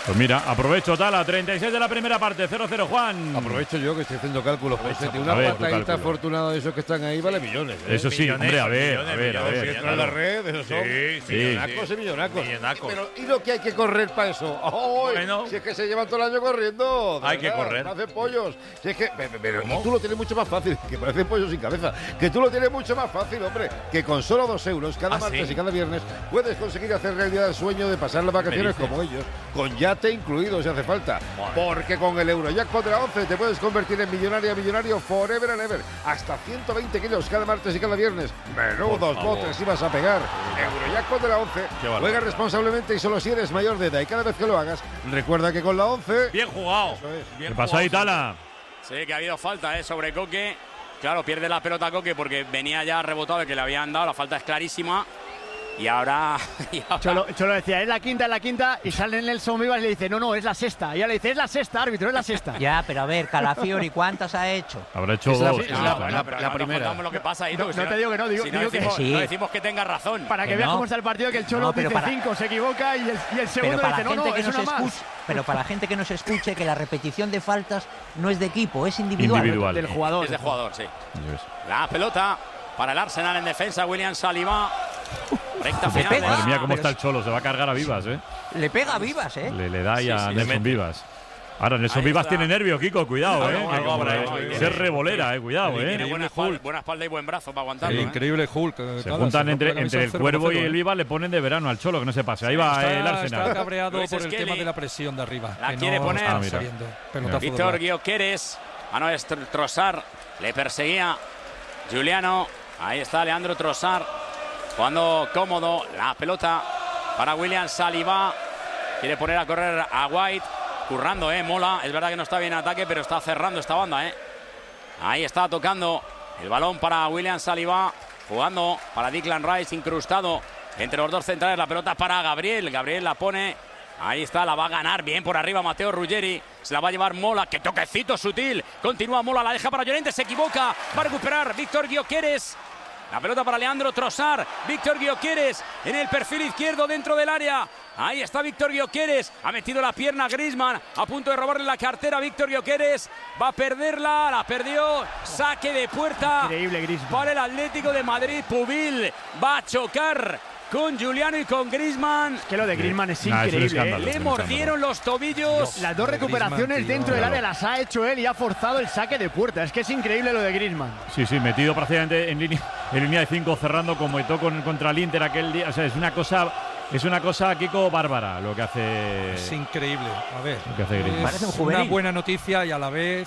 Pues mira, aprovecho, Tala, treinta y seis de la primera parte, cero cero, Juan. Aprovecho yo que estoy haciendo cálculos. Aprovecho, una ver, patadita afortunada de esos que están ahí vale millones. ¿eh? Eso sí, millones, hombre, a ver, millones, a ver, a millones, ver. Si entra en la red, esos son Sí, sí, millonacos sí. y millonacos. Millonacos. Pero, ¿y lo que hay que correr para eso? ¡Ay! Bueno. Si es que se llevan todo el año corriendo. de Hay que verdad, correr. No hacen pollos. Si es que, pero, pero y tú lo tienes mucho más fácil, que parecen pollos sin cabeza. Que tú lo tienes mucho más fácil, hombre. Que con solo dos euros cada ¿Ah, martes sí? y cada viernes puedes conseguir hacer realidad el sueño de pasar las vacaciones dices? como ellos, con yate incluido si hace falta. Porque con el Eurojackpot de la once te puedes convertir en millonaria, millonario forever and ever. Hasta ciento veinte kilos cada martes y cada viernes. Menudos botes ibas a pegar. Eurojackpot de la once. Juega responsablemente y solo si eres mayor de edad. Y cada vez que lo hagas, recuerda que con la once... Bien jugado. Eso es. Bien ¿Qué pasó ahí, jugado. Tala? Sí, que ha habido falta ¿eh? sobre Coque. Claro, pierde la pelota Coque porque venía ya rebotado de que le habían dado. La falta es clarísima. Y ahora. y ahora- Cholo, Cholo decía, es la quinta, es la quinta, y sale Nelson Vivas y le dice, no, no, es la sexta. Y ella le dice, es la sexta, árbitro, es la sexta. Ya, pero a ver, Calafiori, ¿cuántas ha hecho? Habrá hecho Es la- dos. es ¿no? la- Bueno, la- pero la no, primera. No contamos lo que pasa ahí. No, porque no si te digo que no, digo- si no, digo que decimos, sí. no decimos que tenga razón. Para que Que veas no. cómo está el partido, que el Cholo No, pero dice para- cinco, se equivoca, y el, y el Pero segundo para, dice, la no, gente no, que es nos una más. escuche, pero para la gente que nos escuche, que la repetición de faltas no es de equipo, es individual. Individual. Del jugador. Es de jugador, sí. Eso es. La pelota para el Arsenal en defensa. William Saliba. Recta final. de Madre la- mía, cómo está el Cholo. Se va a cargar a Vivas, ¿eh? Le pega a Vivas, ¿eh? Le, le da ahí Sí, a sí, le Nelson mete. Vivas. Ahora, Nelson Ahí Vivas está. tiene nervio, Kiko. Cuidado, ¿eh? Algo Que como habrá le- hecho, ¿eh? ser revolera, eh. Cuidado, Tiene ¿eh? buena espalda, buena espalda y buen brazo para aguantarlo. El ¿eh? increíble Hulk. eh, Se Tala, juntan rompe entre, la camisa entre el cero Cuervo cero, y el ¿eh? Vivas, le ponen de verano al Cholo, que no se pase. Ahí va Está, el está Arsenal. cabreado Luis por el Skelly. tema de la presión de arriba. La que quiere no poner. está Ah, mira. sabiendo. Pelotazo de Víctor Black. Gyökeres. Ah, no, es Tr- Trossard. Le perseguía Giuliano. Ahí está Leandro Trossard. Jugando cómodo. La pelota para William Saliba. Quiere poner a correr a White. Currando, eh, mola. Es verdad que no está bien en ataque, pero está cerrando esta banda, eh. Ahí está tocando el balón para William Saliba. Jugando para Declan Rice, incrustado entre los dos centrales. La pelota para Gabriel. Gabriel la pone. Ahí está, la va a ganar bien por arriba Matteo Ruggeri. Se la va a llevar Mola. ¡Qué toquecito sutil! Continúa Mola, la deja para Llorente. Se equivoca. Va a recuperar Víctor Gyökeres. La pelota para Leandro Trossard. Víctor Gyökeres en el perfil izquierdo dentro del área. Ahí está Víctor Gyökeres. Ha metido la pierna Griezmann. A punto de robarle la cartera a Víctor Gyökeres. Va a perderla. La perdió. Saque de puerta. Increíble, Griezmann. Para el Atlético de Madrid. Pubil va a chocar con Giuliano y con Griezmann. Que lo de Griezmann es Nah, es un increíble, escándalo. ¿eh? Le mordieron los tobillos. Las dos recuperaciones Griezmann, tío. dentro del Claro. área las ha hecho él y ha forzado el saque de puerta. Es que es increíble lo de Griezmann. Sí, sí, metido prácticamente en línea, en línea de cinco, cerrando como Eto'o con, contra el Inter aquel día. O sea, es una cosa, es una cosa, Kiko, bárbara lo que hace. Es increíble. A ver, Lo que hace Griezmann. Parece un es juvenil. una buena noticia y a la vez.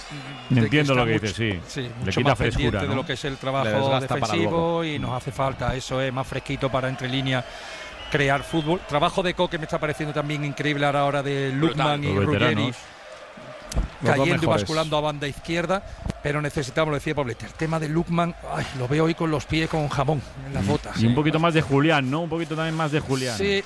de Entiendo está lo que mucho- dices, sí. sí, Le mucho quita más pendiente frescura, de ¿no? lo que es el Le trabajo desgasta para defensivo luego. y nos hace falta eso, es más fresquito para entre líneas crear fútbol. Trabajo de Coque me está pareciendo también increíble a la hora de Lukman y Los Ruggeri veteranos. Los dos cayendo y mejores. basculando a banda izquierda, pero necesitamos, lo decía Poblete, el tema de Lukman, ay, lo veo hoy con los pies con jamón en las botas. Y un poquito más de Julián, ¿no? Un poquito también más de Julián. Sí,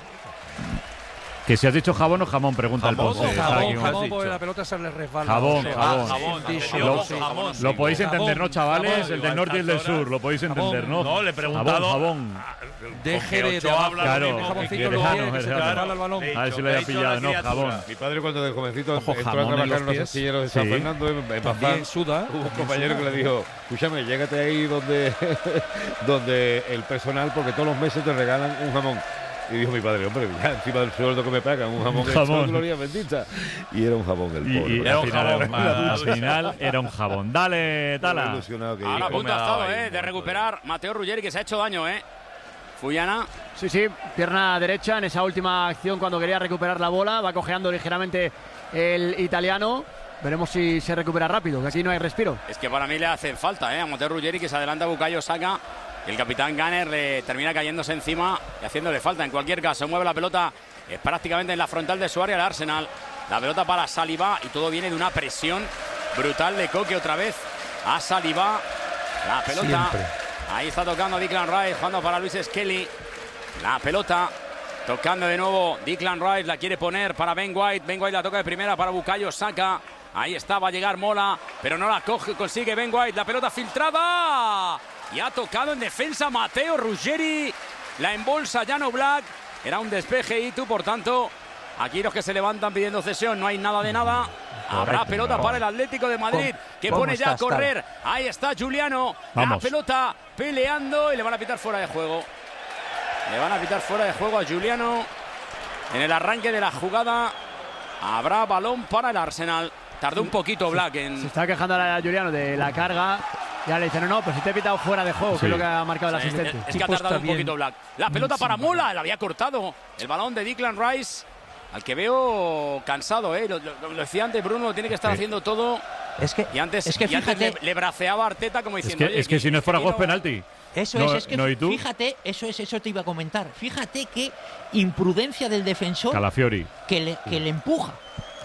Que si has dicho jabón o jamón, pregunta el Jamón, Ponce. Está jabón, aquí, jabón, ¿no? porque la pelota se le resbala. Jabón, O sea, jabón. ah, Jabón, dicho, lo- sí. jamón, Lo podéis entender, ¿no, chavales? Jabón. El del norte y el del sur, lo podéis entender, ¿no? No, le he preguntado. Jabón, Deje de, de Ochoa abajo, habla Claro, un lo jaboncito que en los lejano, pies, que se te lejano. resbala el balón. Sí. A ver si lo Te ha haya dicho pillado, la no, criatura. jabón. Mi padre cuando de jovencito Ojo, entró a jamón en trabajar los en los pies. astilleros de San Sí. Fernando en, en También Bazán. suda. Hubo un compañero que le dijo, escúchame, llégate ahí donde, donde el personal, porque todos los meses te regalan un jamón. Y dijo mi padre, hombre, ya encima del sueldo que me pagan, un jamón, Un jamón. hecho, gloria bendita. Y era un jamón el Y, pobre. y Era al, un final, jabón era- más. al final era un jabón. Dale, Estaba Tala. ilusionado que Ahora a iba. punto ha me ha estado, dado ahí eh, un de montón. recuperar Matteo Ruggeri, que se ha hecho daño, eh. Fuyana. Sí, sí, pierna derecha en esa última acción cuando quería recuperar la bola. Va cojeando ligeramente el italiano. Veremos si se recupera rápido, que aquí no hay respiro. Es que para mí le hacen falta, ¿eh? A Matteo Ruggeri, que se adelanta a Bukayo Saka. El capitán Gunner le termina cayéndose encima y haciéndole falta. En cualquier caso, mueve la pelota eh, prácticamente en la frontal de su área el Arsenal. La pelota para Saliba y todo viene de una presión brutal de Coque otra vez a Saliba. La pelota. Siempre. Ahí está tocando Declan Rice, jugando para Luis Skelly. La pelota. Tocando de nuevo Declan Rice, la quiere poner para Ben White. Ben White la toca de primera para Bukayo Saka. Ahí está, va a llegar Mola, pero no la coge, consigue Ben White. La pelota filtrada. Y ha tocado en defensa Matteo Ruggeri. La embolsa Jan Oblak. Era un despeje y tú, por tanto, Aquí los que se levantan pidiendo cesión, no hay nada de nada. Habrá Correcto, pelota no. para el Atlético de Madrid, que ¿Cómo pone ya a estás, correr. Ahí está Juliano. La Vamos. pelota peleando y le van a pitar fuera de juego. Le van a pitar fuera de juego a Juliano. En el arranque de la jugada habrá balón para el Arsenal. Tardó un poquito Black en... Se está quejando a Juliano de la carga. Ya le dicen, no, no, pero si te he pitado fuera de juego, Sí. que es lo que ha marcado el Sí, asistente. Es que ha tardado un poquito Black. La pelota para Mola, la había cortado. El balón de Declan Rice, al que veo cansado, ¿eh? Lo, lo- lo decía antes Bruno, tiene que estar Sí. haciendo todo. Es que, Y antes, es que y antes fíjate, le, le braceaba a Arteta como Es diciendo... que, "Oye, es que si no es fuera aquí juego, penalti. eso No, es, es que no, ¿y tú? fíjate, eso es, eso te iba a comentar. Fíjate qué imprudencia del defensor Calafiori. que le, que le empuja.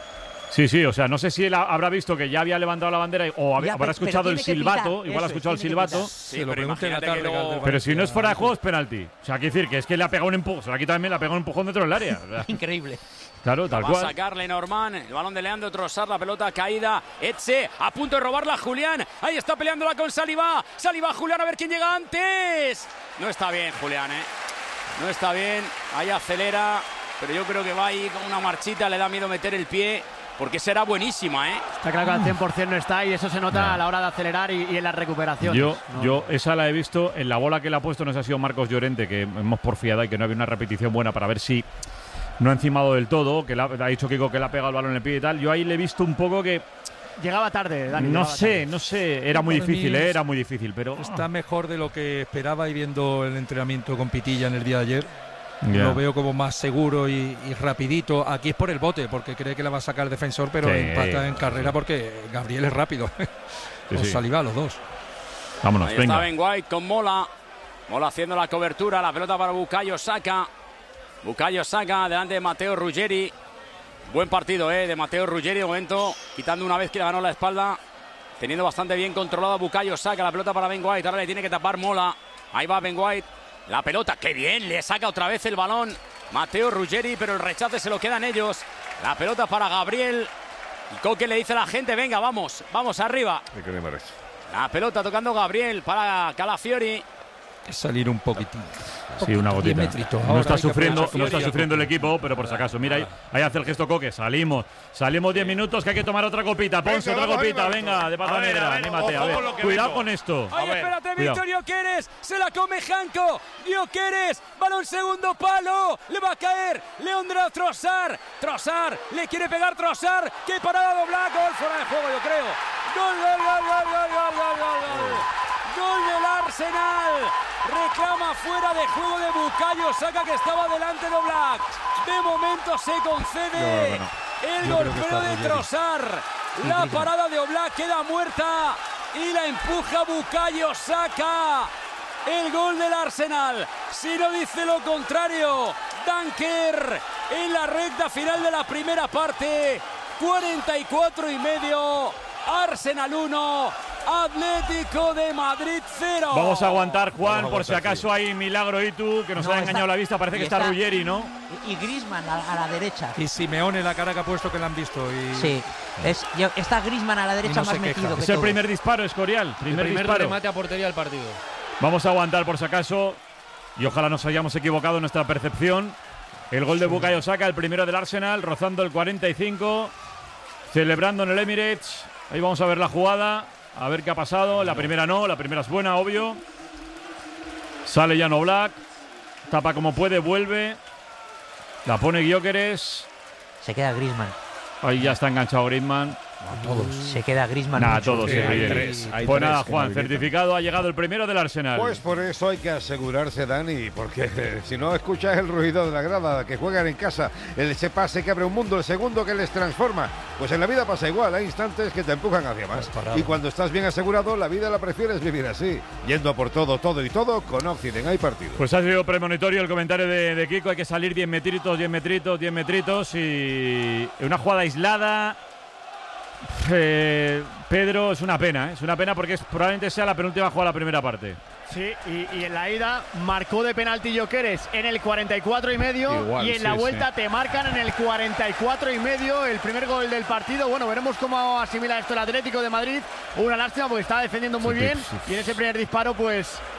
Sí, sí, o sea, no sé si él ha- habrá visto que ya había levantado la bandera y- o hab- Ya, habrá pero- escuchado pero el tiene que silbato, pitar, igual eso ha es, escuchado el tiene que silbato. pitar. Sí, Se lo pero pregunte en la imagínate que tarde. luego- Pero si no es fuera de juego, es penalti. O sea, quiere decir que es que le ha pegado un empujón, se la quita también, le ha pegado un empujón dentro del área. O sea, Increíble. claro, tal Va a cual. sacarle Norman, el balón de Leandro Trossard, la pelota caída, Etxe a punto de robarla Julián, ahí está peleándola con Saliba, Saliba Julián a ver quién llega antes. No está bien Julián, eh. No está bien, ahí acelera, pero yo creo que va ahí con una marchita, le da miedo meter el pie, porque será buenísima, eh. Está claro que al cien por ciento no está y eso se nota No. a la hora de acelerar y, y en la recuperación. Yo, yo esa la he visto en la bola que le ha puesto, no sé si ha sido Marcos Llorente, que hemos porfiado y que no había una repetición buena para ver si no ha encimado del todo, que la, ha dicho Kiko que le ha pegado el balón en el pie y tal. Yo ahí le he visto un poco que, Llegaba tarde, Dani. no llegaba sé, tarde. no sé, era muy Para mí difícil, es- eh, era muy difícil, pero... Está mejor de lo que esperaba y viendo el entrenamiento con Pitilla en el día de ayer. Ya. Lo veo como más seguro y, y rapidito. Aquí es por el bote, porque cree que la va a sacar el defensor, pero Sí, empata en sí, carrera sí. porque Gabriel es rápido. Sí, o sí. Saliba, los dos. Vámonos, Ahí venga. está Ben White con Mola. Mola haciendo la cobertura, la pelota para Bukayo Saka. Bukayo Saka delante de Matteo Ruggeri. Buen partido eh, de Matteo Ruggeri de momento, quitando una vez que le ganó la espalda. Teniendo bastante bien controlado a Bukayo Saka, la pelota para Ben White. Ahora le tiene que tapar Mola. Ahí va Ben White. La pelota, qué bien, le saca otra vez el balón Matteo Ruggeri, pero el rechace se lo quedan ellos. La pelota para Gabriel. Y Coque le dice a la gente, venga, vamos, vamos arriba. ¿Qué que me merece? La pelota tocando Gabriel para Calafiori. Es salir un poquitín. Sí, una Diez gotita. metritos. No Ahora está hay que sufriendo, aprovechar no está Fiori y sufriendo el a equipo, pero por si acaso. Mira, ahí, ahí hace el gesto Coque. Salimos. Salimos diez minutos que hay que tomar otra copita. Ponce, Venga, otra vamos ahí, copita. Marcos. Venga, de A pata ver, negra. a ver, Anímate. A ojo ver. con lo que Cuidado vengo. con esto. ¡Ay, ver, espérate, cuidado. Victorio Queres! ¡Se la come Janko! ¡Dioqueres! ¡Balón segundo palo! ¡Le va a caer! ¡Leandro Trossard! ¡Trossard! ¡Le quiere pegar Trossard! ¡Qué parada dobla! ¡Gol fuera de juego, yo creo! ¡Gol, gol, gol, gol, gol, gol, gol, gol, gol! ¡Gol del Arsenal! Reclama fuera de juego de Bukayo Saka, que estaba delante de Oblak. De momento se concede el Yo creo que golpeo está de Ruggeri. Trossard. La parada de Oblak queda muerta y la empuja Bukayo Saka. El gol del Arsenal. Si no dice lo contrario, Dunker en la recta final de la primera parte. cuarenta y cuatro y medio. Arsenal uno. Atlético de Madrid cero. Vamos a aguantar, Juan, Vamos a por si aguantar, acaso hay milagro y tú, que nos No, ha está- engañado la vista. Parece y que está, está- Ruggeri, ¿no? Y, y Griezmann a, a la derecha. Y Simeone, la cara que ha puesto, que la han visto. Y Sí, es, yo- está Griezmann a la derecha no se más queja. metido que Es el todos. primer disparo, Escorial. El Primer, primer disparo. remate a portería del partido. Vamos a aguantar por si acaso. Y ojalá nos hayamos equivocado en nuestra percepción. El gol de Bukayo Saka, el primero del Arsenal, rozando el cuarenta y cinco. Celebrando en el Emirates. Ahí vamos a ver la jugada. A ver qué ha pasado. La primera no, la primera es buena, obvio. Sale Jan Oblak. Tapa como puede, vuelve. La pone Gyökeres. Se queda Griezmann. Ahí ya está enganchado Griezmann. Todos. Se queda Griezmann. Nada, mucho. todos. Sí, sí, hay bien. tres, hay Pues tres nada, que Juan, no habilitan. certificado. Ha llegado el primero del Arsenal. Pues por eso hay que asegurarse, Dani, porque si no escuchas el ruido de la grada, que juegan en casa, el ese pase que abre un mundo, el segundo que les transforma. Pues en la vida pasa igual, hay instantes que te empujan hacia más. Y cuando estás bien asegurado, la vida la prefieres vivir así, yendo por todo, todo y todo, con Occident hay partido. Pues ha sido premonitorio el comentario de, de Kiko. Hay que salir diez metritos, diez metritos, diez metritos. Y una jugada aislada. Eh, Pedro, es una pena, ¿eh? Es una pena porque es, probablemente sea la penúltima jugada de la primera parte. Sí, y, y en la ida marcó de penalti Gyökeres en el cuarenta y cuatro y medio. Igual, y en sí, la sí. vuelta te marcan en el cuarenta y cuatro y medio el primer gol del partido. Bueno, veremos cómo asimila esto el Atlético de Madrid. Una lástima porque estaba defendiendo muy Sí, bien. sí. Y en ese primer disparo, pues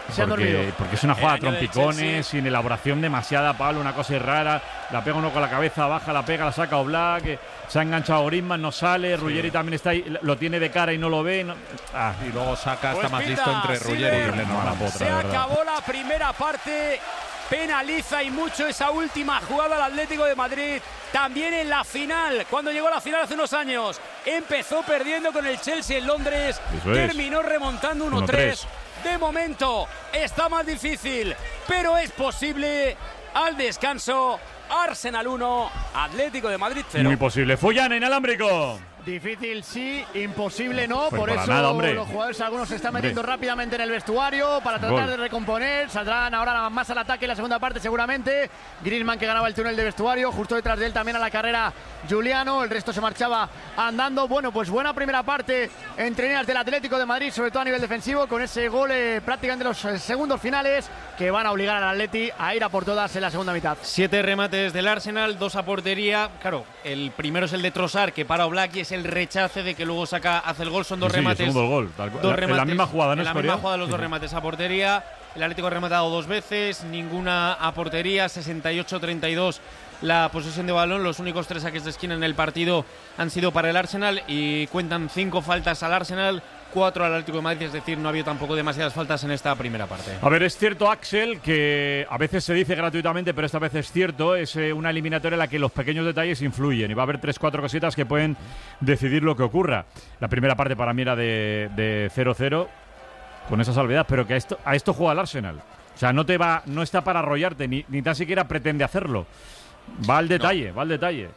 Se han dormido. Porque, porque es una jugada a El año del trompicones, Chelsea. sin elaboración demasiada, Pablo, una cosa rara. La pega uno con la cabeza, baja, la pega, la saca Oblak. eh, Se ha enganchado Griezmann, no sale. Ruggeri también está ahí, lo tiene de cara y no lo ve. no- ah. Y luego Saka Pues está más pita, listo entre Ruggeri y Silver. Leno. La potra, Se de verdad. acabó la primera parte. Penaliza y mucho esa última jugada al Atlético de Madrid. También en la final, cuando llegó a la final hace unos años, empezó perdiendo con el Chelsea en Londres. Eso es. Terminó remontando uno tres. De momento está más difícil, pero es posible. Al descanso, Arsenal uno, Atlético de Madrid cero. Muy posible. Fullan, inalámbrico. Difícil sí, imposible no, Pues por para eso nada, hombre. los jugadores algunos se están metiendo Hombre. rápidamente en el vestuario para tratar Gol. de recomponer, saldrán ahora más al ataque en la segunda parte seguramente. Griezmann que ganaba el túnel de vestuario, justo detrás de él también a la carrera Giuliano, el resto se marchaba andando. Bueno, pues buena primera parte entre líneas del Atlético de Madrid, sobre todo a nivel defensivo, con ese gol eh, prácticamente los eh, segundos finales que van a obligar al Atleti a ir a por todas en la segunda mitad. Siete remates del Arsenal, dos a portería. Claro, el primero es el de Trossard, que para Oblak, y es el rechace de que luego saca, hace el gol. Son dos Sí, sí, el remates. segundo gol, tal cual. Dos En la remates, misma jugada, ¿no, En la Escoria? misma jugada, los Sí, dos sí. remates a portería. El Atlético ha rematado dos veces, ninguna a portería, sesenta y ocho treinta y dos la posesión de balón. Los únicos tres saques de esquina en el partido han sido para el Arsenal y cuentan cinco faltas al Arsenal, cuatro al Atlético de Madrid, es decir, no ha habido tampoco demasiadas faltas en esta primera parte. A ver, es cierto, Axel, que a veces se dice gratuitamente, pero esta vez es cierto, es eh, una eliminatoria en la que los pequeños detalles influyen y va a haber tres, cuatro cositas que pueden decidir lo que ocurra. La primera parte para mí era de, de cero cero, con esa salvedad, pero que a esto, a esto juega el Arsenal. O sea, no te va, no está para arrollarte, ni, ni tan siquiera pretende hacerlo. Va al detalle, va al detalle.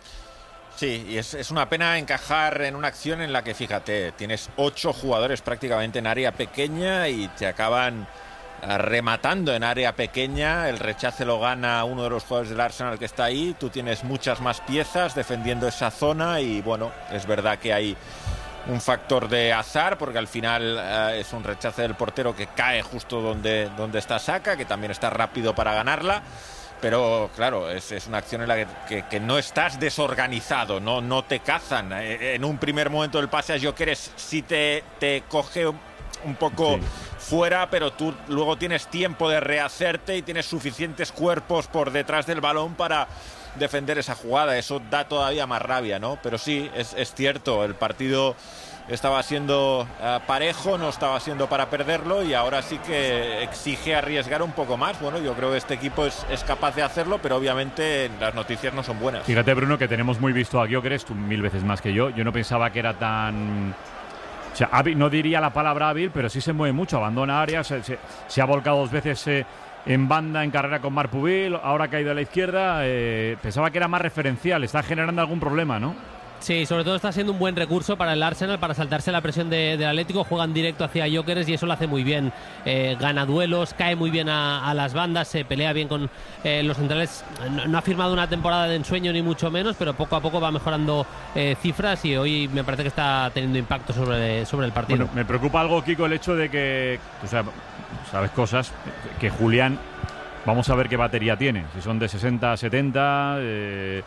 Sí, y es, es una pena encajar en una acción en la que, fíjate, tienes ocho jugadores prácticamente en área pequeña y te acaban eh, rematando en área pequeña. El rechace lo gana uno de los jugadores del Arsenal que está ahí. Tú tienes muchas más piezas defendiendo esa zona y, bueno, es verdad que hay un factor de azar porque al final eh, es un rechace del portero que cae justo donde, donde está Saka, que también está rápido para ganarla. Pero claro, es, es una acción en la que, que, que no estás desorganizado, no, no te cazan. Eh, En un primer momento del pase a Gyökeres sí te, te coge un poco Sí. fuera, pero tú luego tienes tiempo de rehacerte y tienes suficientes cuerpos por detrás del balón para defender esa jugada. Eso da todavía más rabia, ¿no? Pero sí, es, es cierto, el partido estaba siendo uh, parejo, no estaba siendo para perderlo y ahora sí que exige arriesgar un poco más. Bueno, yo creo que este equipo es, es capaz de hacerlo, pero obviamente las noticias no son buenas. Fíjate, Bruno, que tenemos muy visto a Gyökeres, tú mil veces más que yo. Yo no pensaba que era tan... O sea, hábil, no diría la palabra hábil, pero sí se mueve mucho, abandona áreas, se, se, se ha volcado dos veces eh, en banda, en carrera con Marpubil, ahora ha caído a la izquierda. Eh, pensaba que era más referencial, está generando algún problema, ¿no? Sí, sobre todo está siendo un buen recurso para el Arsenal para saltarse la presión de, del Atlético. Juegan directo hacia Gyökeres y eso lo hace muy bien. Eh, gana duelos, cae muy bien a, a las bandas, se pelea bien con eh, los centrales. No, no ha firmado una temporada de ensueño ni mucho menos, pero poco a poco va mejorando eh, cifras y hoy me parece que está teniendo impacto sobre, sobre el partido. Bueno, me preocupa algo, Kiko, el hecho de que, o sea, sabes cosas, que Julián, vamos a ver qué batería tiene. Si son de sesenta, setenta... Eh,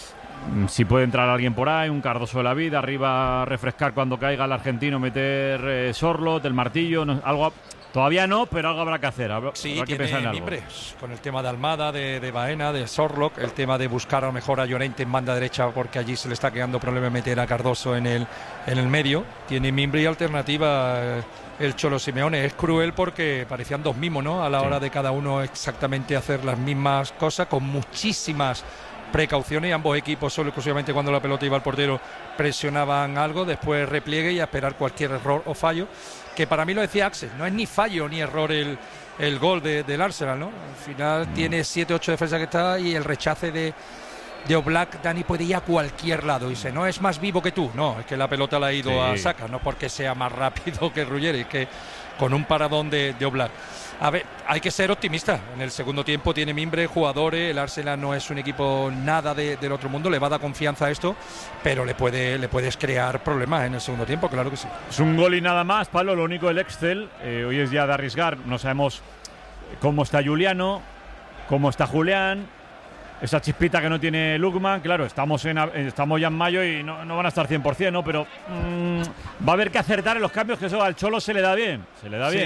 si puede entrar alguien por ahí, un Cardoso de la vida, arriba refrescar cuando caiga el argentino, meter eh, Sorlot, el martillo, no, algo todavía no, pero algo habrá que hacer. Habrá, Sí, habrá que tiene pensar en algo. mimbres, con el tema de Almada, de, de Baena, de Sorlock, el tema de buscar a lo mejor a Llorente en banda derecha porque allí se le está quedando problema meter a Cardoso en el, en el medio. Tiene mimbre y alternativa eh, el Cholo Simeone. Es cruel porque parecían dos mismos, ¿no? A la Sí. hora de cada uno exactamente hacer las mismas cosas con muchísimas precauciones y ambos equipos solo exclusivamente cuando la pelota iba al portero presionaban algo, después repliegue y a esperar cualquier error o fallo, que para mí lo decía Axel, no es ni fallo ni error el, el gol de, del Arsenal, ¿no? Al final mm. tiene siete ocho defensas que está y el rechace de, de Oblak, Dani puede ir a cualquier lado, dice, no es más vivo que tú, no, es que la pelota la ha ido Sí. a Saka, no porque sea más rápido que Ruggeri, es que con un paradón de, de Oblak. A ver, hay que ser optimista. En el segundo tiempo tiene mimbre, jugadores. El Arsenal no es un equipo nada de, del otro mundo. Le va a dar confianza a esto, pero le puede le puedes crear problemas en el segundo tiempo, claro que sí. Es un gol y nada más, Pablo. Lo único del Excel, eh, hoy es ya de arriesgar. No sabemos cómo está Giuliano, cómo está Julián. Esa chispita que no tiene Lukman, claro, estamos en estamos ya en mayo y no, no van a estar cien por ciento, ¿no? Pero mmm, va a haber que acertar en los cambios, que eso al Cholo se le da bien. Se le da sí, bien.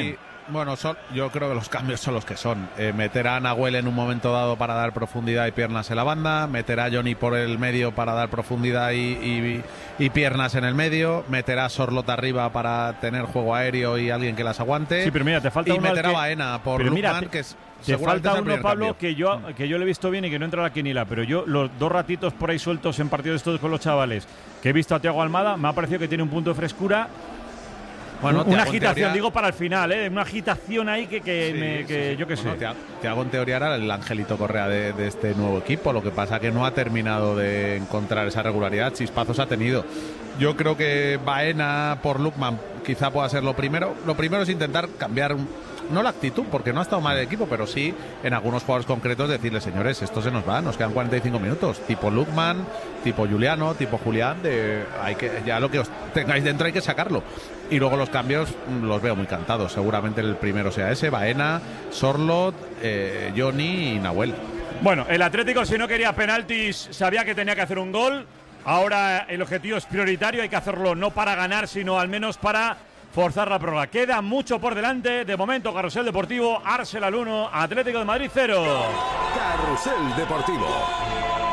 Bueno, son, yo creo que los cambios son los que son. Eh, meter a Nahuel en un momento dado para dar profundidad y piernas en la banda, meter a Johnny por el medio para dar profundidad y, y, y piernas en el medio, meter a Sorlot arriba para tener juego aéreo y alguien que las aguante. Sí, pero mira, te falta y uno meter que... a Baena por pero Lukman, mira, te, que es te seguramente falta es el uno, primer Pablo, cambio. que yo, que yo lo he visto bien y que no entra a la quiniela, pero yo los dos ratitos por ahí sueltos en partidos estos con los chavales que he visto a Thiago Almada, me ha parecido que tiene un punto de frescura. Bueno, una Thiago, agitación, teoría, digo para el final, ¿eh? Una agitación ahí que, que, sí, me, que sí, sí. yo qué Bueno, sé. Thiago, Thiago en teoría era el Angelito Correa de, de este nuevo equipo, lo que pasa que no ha terminado de encontrar esa regularidad, chispazos ha tenido. Yo creo que Baena por Lukman quizá pueda ser lo primero. Lo primero es intentar cambiar, no la actitud, porque no ha estado mal el equipo, pero sí en algunos jugadores concretos decirle, señores, esto se nos va, nos quedan cuarenta y cinco minutos. Tipo Lukman, tipo Juliano, tipo Julián, de, hay que, ya lo que os tengáis dentro hay que sacarlo. Y luego los cambios los veo muy cantados. Seguramente el primero sea ese, Baena, Sorlot, eh, Johnny y Nahuel. Bueno, el Atlético, si no quería penaltis, sabía que tenía que hacer un gol. Ahora el objetivo es prioritario, hay que hacerlo no para ganar, sino al menos para forzar la prórroga. Queda mucho por delante. De momento, Carrusel Deportivo, Arsenal uno, Atlético de Madrid cero. Carrusel Deportivo.